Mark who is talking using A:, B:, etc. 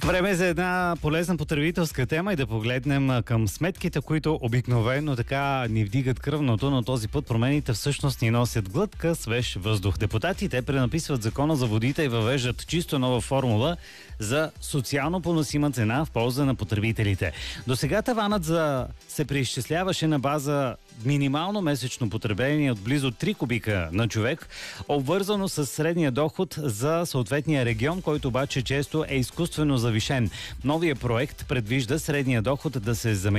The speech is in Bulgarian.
A: Време е за една полезна потребителска тема и да погледнем към сметките, които обикновено така ни вдигат кръвното, но този път промените всъщност ни носят глътка свеж въздух. Депутатите пренаписват закона за водите и въвеждат чисто нова формула за социално поносима цена в полза на потребителите. До сега таванът се преизчисляваше на база минимално месечно потребление от близо 3 кубика на човек, обвързано с средния доход за съответния регион, който обаче често е изкуствено завишен. Новия проект предвижда средния доход да се замени